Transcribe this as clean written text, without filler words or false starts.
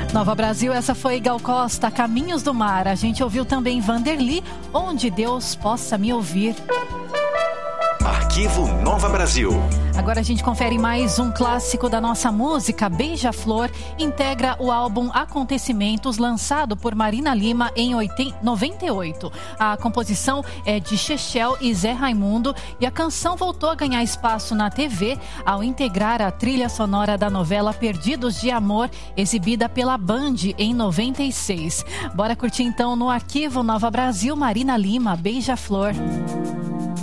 Nova Brasil, essa foi Gal Costa, Caminhos do Mar. A gente ouviu também Vanderly, Onde Deus Possa Me Ouvir. Arquivo Nova Brasil. Agora a gente confere mais um clássico da nossa música. Beija-Flor integra o álbum Acontecimentos, lançado por Marina Lima em 98. A composição é de Chechel e Zé Raimundo e a canção voltou a ganhar espaço na TV ao integrar a trilha sonora da novela Perdidos de Amor, exibida pela Band em 96. Bora curtir então no Arquivo Nova Brasil, Marina Lima, Beija-Flor.